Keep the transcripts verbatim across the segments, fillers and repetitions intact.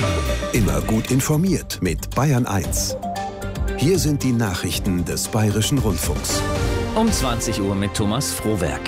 Immer gut informiert mit Bayern eins. Hier sind die Nachrichten des Bayerischen Rundfunks. Um zwanzig Uhr mit Thomas Frohwerk.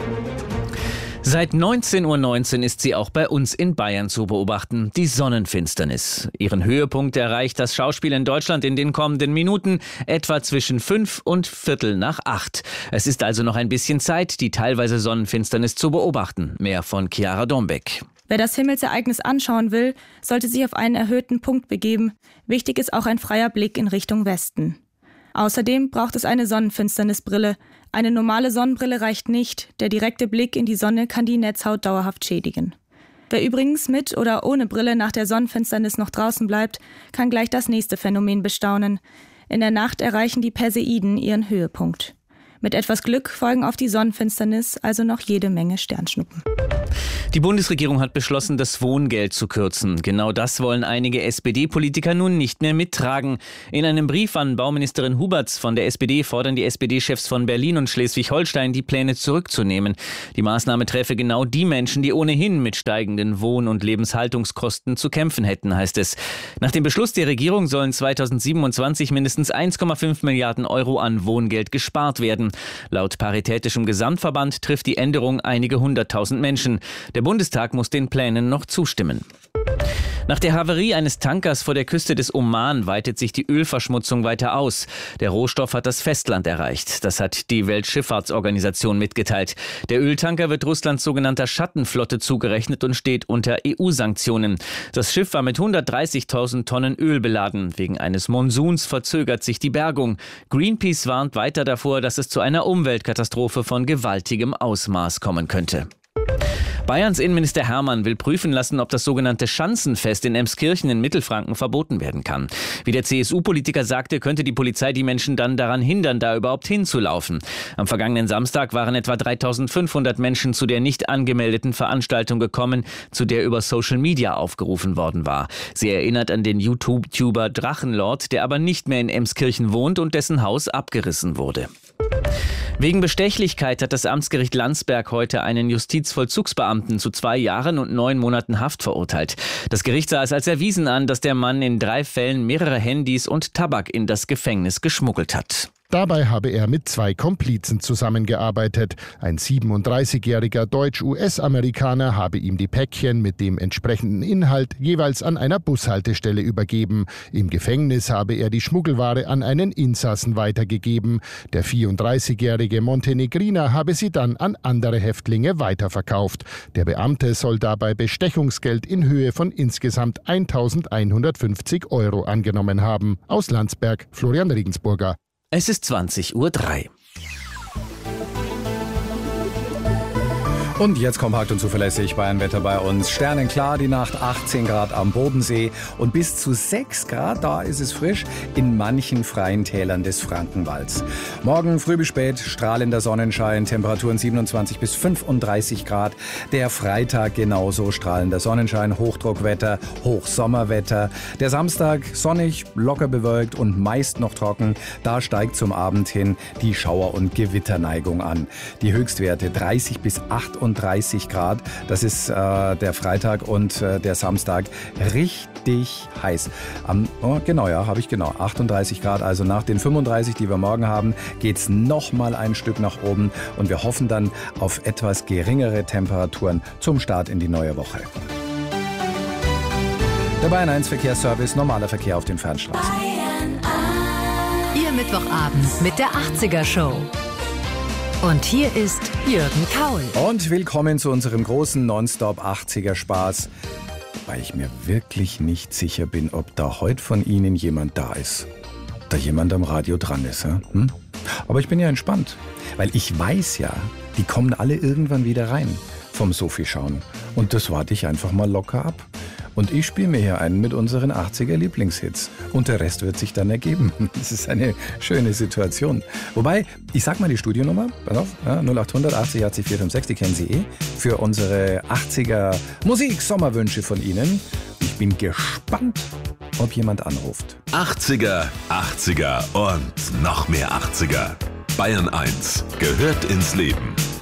Seit neunzehn Uhr neunzehn ist sie auch bei uns in Bayern zu beobachten, die Sonnenfinsternis. Ihren Höhepunkt erreicht das Schauspiel in Deutschland in den kommenden Minuten, etwa zwischen fünf und Viertel nach acht. Es ist also noch ein bisschen Zeit, die teilweise Sonnenfinsternis zu beobachten. Mehr von Chiara Dombeck. Wer das Himmelsereignis anschauen will, sollte sich auf einen erhöhten Punkt begeben. Wichtig ist auch ein freier Blick in Richtung Westen. Außerdem braucht es eine Sonnenfinsternisbrille. Eine normale Sonnenbrille reicht nicht. Der direkte Blick in die Sonne kann die Netzhaut dauerhaft schädigen. Wer übrigens mit oder ohne Brille nach der Sonnenfinsternis noch draußen bleibt, kann gleich das nächste Phänomen bestaunen. In der Nacht erreichen die Perseiden ihren Höhepunkt. Mit etwas Glück folgen auf die Sonnenfinsternis also noch jede Menge Sternschnuppen. Die Bundesregierung hat beschlossen, das Wohngeld zu kürzen. Genau das wollen einige S P D-Politiker nun nicht mehr mittragen. In einem Brief an Bauministerin Huberts von der S P D fordern die S P D-Chefs von Berlin und Schleswig-Holstein, die Pläne zurückzunehmen. Die Maßnahme treffe genau die Menschen, die ohnehin mit steigenden Wohn- und Lebenshaltungskosten zu kämpfen hätten, heißt es. Nach dem Beschluss der Regierung sollen zweitausendsiebenundzwanzig mindestens eins Komma fünf Milliarden Euro an Wohngeld gespart werden. Laut Paritätischem Gesamtverband trifft die Änderung einige hunderttausend Menschen. Der Bundestag muss den Plänen noch zustimmen. Nach der Havarie eines Tankers vor der Küste des Oman weitet sich die Ölverschmutzung weiter aus. Der Rohstoff hat das Festland erreicht. Das hat die Weltschifffahrtsorganisation mitgeteilt. Der Öltanker wird Russlands sogenannter Schattenflotte zugerechnet und steht unter E U-Sanktionen. Das Schiff war mit hundertdreißigtausend Tonnen Öl beladen. Wegen eines Monsuns verzögert sich die Bergung. Greenpeace warnt weiter davor, dass es zu einer Umweltkatastrophe von gewaltigem Ausmaß kommen könnte. Bayerns Innenminister Hermann will prüfen lassen, ob das sogenannte Schanzenfest in Emskirchen in Mittelfranken verboten werden kann. Wie der C S U-Politiker sagte, könnte die Polizei die Menschen dann daran hindern, da überhaupt hinzulaufen. Am vergangenen Samstag waren etwa dreitausendfünfhundert Menschen zu der nicht angemeldeten Veranstaltung gekommen, zu der über Social Media aufgerufen worden war. Sie erinnert an den YouTube-Tuber Drachenlord, der aber nicht mehr in Emskirchen wohnt und dessen Haus abgerissen wurde. Wegen Bestechlichkeit hat das Amtsgericht Landsberg heute einen Justizvollzugsbeamten zu zwei Jahren und neun Monaten Haft verurteilt. Das Gericht sah es als erwiesen an, dass der Mann in drei Fällen mehrere Handys und Tabak in das Gefängnis geschmuggelt hat. Dabei habe er mit zwei Komplizen zusammengearbeitet. Ein siebenunddreißigjähriger Deutsch-U S-Amerikaner habe ihm die Päckchen mit dem entsprechenden Inhalt jeweils an einer Bushaltestelle übergeben. Im Gefängnis habe er die Schmuggelware an einen Insassen weitergegeben. Der vierunddreißigjährige Montenegriner habe sie dann an andere Häftlinge weiterverkauft. Der Beamte soll dabei Bestechungsgeld in Höhe von insgesamt eintausendeinhundertfünfzig Euro angenommen haben. Aus Landsberg, Florian Regensburger. Es ist zwanzig Uhr drei. Und jetzt kompakt und zuverlässig Bayernwetter bei uns. Sternenklar die Nacht, achtzehn Grad am Bodensee und bis zu sechs Grad, da ist es frisch, in manchen freien Tälern des Frankenwalds. Morgen früh bis spät strahlender Sonnenschein, Temperaturen siebenundzwanzig bis fünfunddreißig Grad. Der Freitag genauso strahlender Sonnenschein, Hochdruckwetter, Hochsommerwetter. Der Samstag sonnig, locker bewölkt und meist noch trocken. Da steigt zum Abend hin die Schauer- und Gewitterneigung an. Die Höchstwerte dreißig bis achtunddreißig Grad. Das ist äh, der Freitag und äh, der Samstag richtig heiß. Am, oh, genau, ja, habe ich genau. achtunddreißig Grad, also nach den fünfunddreißig, die wir morgen haben, geht es nochmal ein Stück nach oben und wir hoffen dann auf etwas geringere Temperaturen zum Start in die neue Woche. Der Bayern eins Verkehrsservice, normaler Verkehr auf den Fernstraßen. Bayern eins. Ihr Mittwochabend mit der achtziger Show. Und hier ist Jürgen Kaul. Und willkommen zu unserem großen Nonstop achtziger Spaß. Weil ich mir wirklich nicht sicher bin, ob da heute von Ihnen jemand da ist. Ob da jemand am Radio dran ist. Hm? Aber ich bin ja entspannt. Weil ich weiß ja, die kommen alle irgendwann wieder rein vom Sophie-Schauen. Und das warte ich einfach mal locker ab. Und ich spiele mir hier einen mit unseren achtziger Lieblingshits. Und der Rest wird sich dann ergeben. Das ist eine schöne Situation. Wobei, ich sag mal die Studionnummer. Pass auf, ja, null acht hundert achtzig achtzig vier fünf sechs, die kennen Sie eh. Für unsere achtziger Musik-Sommerwünsche von Ihnen. Ich bin gespannt, ob jemand anruft. achtziger, achtziger und noch mehr achtziger. Bayern eins gehört ins Leben.